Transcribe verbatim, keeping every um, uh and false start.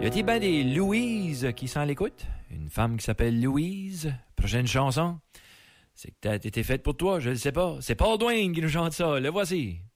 Y a-t-il ben des Louise qui sont à l'écoute? Une femme qui s'appelle Louise. Prochaine chanson. C'est que t'as été faite pour toi, je le sais pas. C'est Paul Dwayne qui nous chante ça. Le voici.